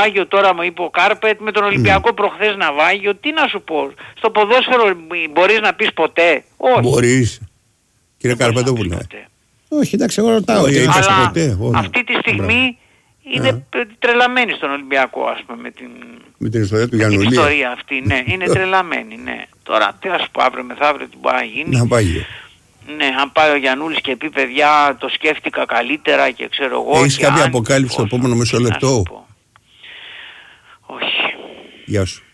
ναυάγιο τώρα μου είπε ο Κάρπετ, με τον Ολυμπιακό προχθές ναυάγιο. Τι να σου πω, στο ποδόσφαιρο μπορείς να πεις ποτέ? Όχι. Μπορείς, κύριε Καρπετόπουλε. Όχι, εντάξει, εγώ ρωτάω. Αλλά αυτή τη στιγμή είναι τρελαμένη στον Ολυμπιακό, ας πούμε, με την ιστορία του Γιαννουλή. Την ιστορία αυτή, ναι, είναι τρελαμένη, ναι. Τώρα τι να σου πω, αύριο μεθαύριο τι μπορεί να γίνει. Να πάει. Ναι, αν πάει ο Γιαννούλης και πει παιδιά το σκέφτηκα καλύτερα και ξέρω εγώ. Έχεις κάποια αποκάλυψη στο επόμενο μισό λεπτό? Όχι. Γεια σου.